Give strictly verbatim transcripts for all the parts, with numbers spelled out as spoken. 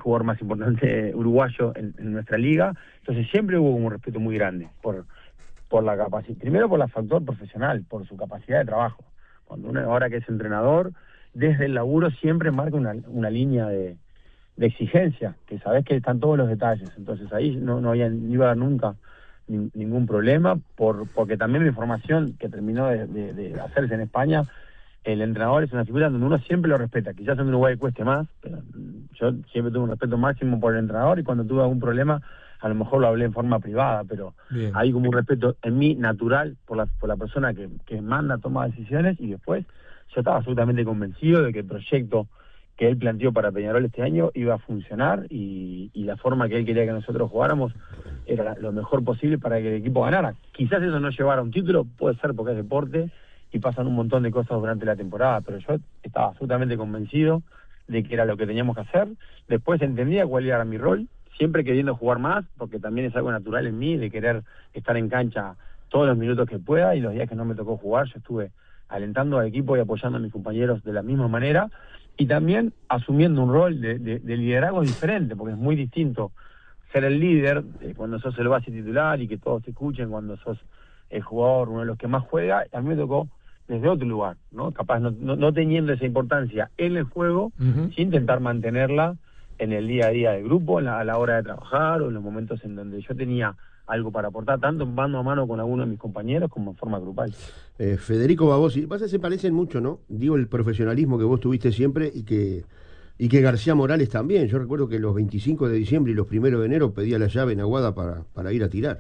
jugador más importante uruguayo en, en nuestra liga, entonces siempre hubo un respeto muy grande por, por la capacidad, primero por el factor profesional, por su capacidad de trabajo. Cuando uno ahora que es entrenador, desde el laburo siempre marca una, una línea de, de exigencia, que sabés que están todos los detalles, entonces ahí no, no, había, no iba a haber nunca ni, ningún problema, por, porque también mi formación que terminó de, de, de hacerse en España, el entrenador es una figura donde uno siempre lo respeta, quizás en Uruguay cueste más, pero yo siempre tuve un respeto máximo por el entrenador y cuando tuve algún problema a lo mejor lo hablé en forma privada, pero Bien. Hay como un respeto en mí natural por la, por la persona que, que manda, toma decisiones, y después yo estaba absolutamente convencido de que el proyecto que él planteó para Peñarol este año iba a funcionar y, y la forma que él quería que nosotros jugáramos era la, lo mejor posible para que el equipo ganara. Quizás eso no llevara a un título, puede ser porque es deporte y pasan un montón de cosas durante la temporada, pero yo estaba absolutamente convencido de que era lo que teníamos que hacer. Después entendía cuál era mi rol, siempre queriendo jugar más, porque también es algo natural en mí, de querer estar en cancha todos los minutos que pueda, y los días que no me tocó jugar, yo estuve alentando al equipo y apoyando a mis compañeros de la misma manera, y también asumiendo un rol de, de, de liderazgo diferente, porque es muy distinto ser el líder eh, cuando sos el base titular y que todos te escuchen, cuando sos el jugador, uno de los que más juega. A mí me tocó desde otro lugar, ¿no? Capaz no, no, no teniendo esa importancia en el juego, uh-huh. sin intentar mantenerla en el día a día del grupo, en la, a la hora de trabajar o en los momentos en donde yo tenía algo para aportar, tanto mano a mano con alguno de mis compañeros como en forma grupal. Eh, Federico Babosi, pasa se parecen mucho, ¿no? Digo, el profesionalismo que vos tuviste siempre y que y que García Morales también. Yo recuerdo que los veinticinco de diciembre y los primeros de enero pedía la llave en Aguada para, para ir a tirar.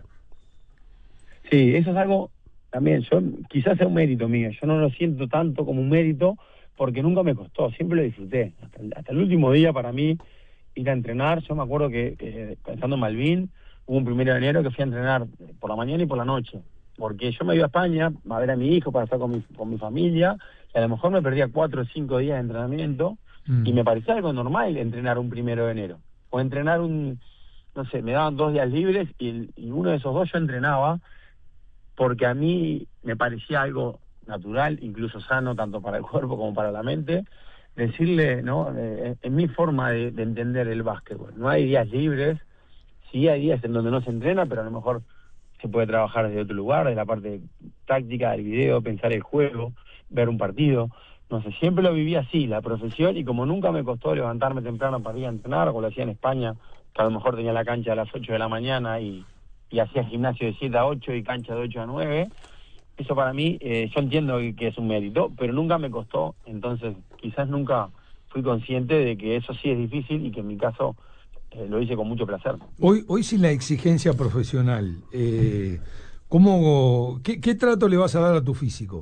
Sí, eso es algo también, yo quizás sea un mérito mío, yo no lo siento tanto como un mérito porque nunca me costó, siempre lo disfruté. Hasta el, hasta el último día para mí ir a entrenar, yo me acuerdo que, que estando en Malvin, hubo un primero de enero que fui a entrenar por la mañana y por la noche, porque yo me iba a España a ver a mi hijo para estar con mi, con mi familia, y a lo mejor me perdía cuatro o cinco días de entrenamiento, mm. y me parecía algo normal entrenar un primero de enero, o entrenar un, no sé, me daban dos días libres, y, y uno de esos dos yo entrenaba, porque a mí me parecía algo natural, incluso sano, tanto para el cuerpo como para la mente, decirle, ¿no? Eh, en mi forma de, de entender el básquetbol. No hay días libres, sí hay días en donde no se entrena, pero a lo mejor se puede trabajar desde otro lugar, desde la parte táctica del video, pensar el juego, ver un partido. No sé, siempre lo viví así, la profesión, y como nunca me costó levantarme temprano para ir a entrenar, como lo hacía en España, que a lo mejor tenía la cancha a las ocho de la mañana y, y hacía gimnasio de siete a ocho y cancha de ocho a nueve, eso para mí, eh, yo entiendo que, que es un mérito, pero nunca me costó, entonces quizás nunca fui consciente de que eso sí es difícil y que en mi caso eh, lo hice con mucho placer. Hoy, hoy sin la exigencia profesional, eh, ¿cómo, qué, qué trato le vas a dar a tu físico?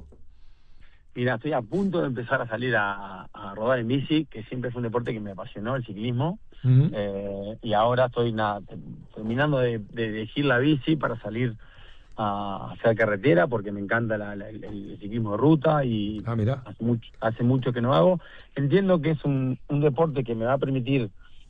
Mira, estoy a punto de empezar a salir a, a rodar en bici, que siempre fue un deporte que me apasionó, el ciclismo, uh-huh. eh, y ahora estoy nada, terminando de, de elegir la bici para salir a hacer carretera, porque me encanta la, la, el, el ciclismo de ruta y ah, mira. Hace, mucho, hace mucho que no hago. Entiendo que es un, un deporte que me va a permitir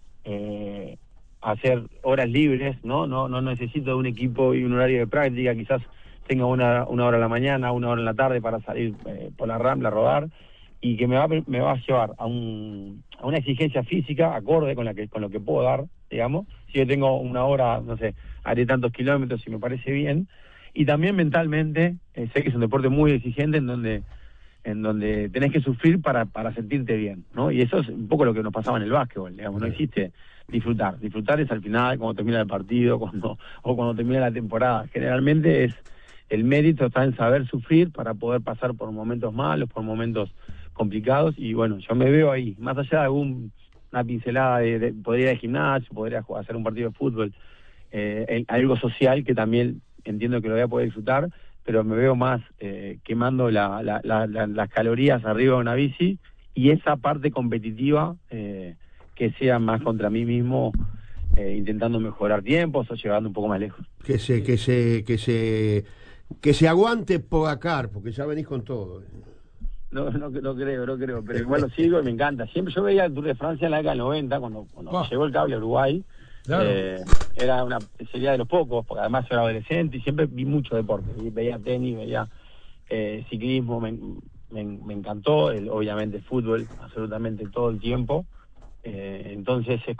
eh, hacer horas libres, ¿no? No, no necesito un equipo y un horario de práctica, quizás tenga una, una hora en la mañana, una hora en la tarde para salir eh, por la Rambla a rodar, y que me va, me va a llevar a, un, a una exigencia física acorde con, la que, con lo que puedo dar, digamos. Si yo tengo una hora, no sé, haré tantos kilómetros y me parece bien. Y también mentalmente, eh, sé que es un deporte muy exigente en donde en donde tenés que sufrir para, para sentirte bien, ¿no? Y eso es un poco lo que nos pasaba en el básquetbol, digamos, no existe disfrutar. Disfrutar es al final, cuando termina el partido, cuando o cuando termina la temporada. Generalmente es el mérito está en saber sufrir para poder pasar por momentos malos, por momentos complicados, y bueno, yo me veo ahí, más allá de algún, una pincelada de, de podría ir al gimnasio, podría jugar, hacer un partido de fútbol, eh, el, algo social que también entiendo que lo voy a poder disfrutar, pero me veo más eh, quemando la, la, la, la, las calorías arriba de una bici, y esa parte competitiva eh, que sea más contra mí mismo, eh, intentando mejorar tiempos o llegando un poco más lejos. Que se, que se, que se, que se aguante Pogacar, porque ya venís con todo. No, no, no creo, no creo, pero igual lo sigo y me encanta. Siempre yo veía el Tour de Francia en la década del noventa, cuando, cuando oh. llegó el cable a Uruguay. Claro. Eh, era una sería de los pocos, porque además yo era adolescente y siempre vi mucho deporte. Veía tenis, veía eh, ciclismo, me, me, me encantó, el, obviamente fútbol, absolutamente todo el tiempo. Eh, entonces es